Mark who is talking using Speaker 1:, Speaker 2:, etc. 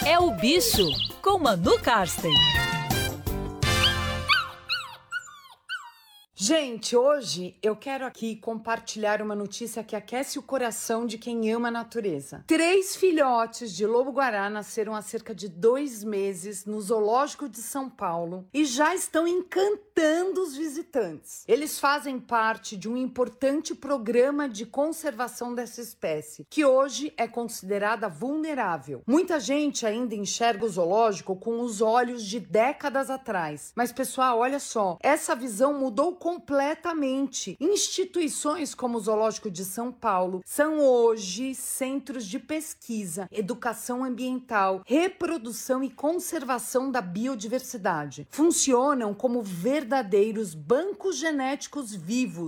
Speaker 1: É o Bicho, com Manu Karsten.
Speaker 2: Gente, hoje eu quero aqui compartilhar uma notícia que aquece o coração de quem ama a natureza. 3 filhotes de lobo-guará nasceram há cerca de 2 meses no Zoológico de São Paulo e já estão encantando os visitantes. Eles fazem parte de um importante programa de conservação dessa espécie, que hoje é considerada vulnerável. Muita gente ainda enxerga o zoológico com os olhos de décadas atrás. Mas, pessoal, olha só, essa visão mudou completamente. Instituições como o Zoológico de São Paulo são hoje centros de pesquisa, educação ambiental, reprodução e conservação da biodiversidade. Funcionam como verdadeiros bancos genéticos vivos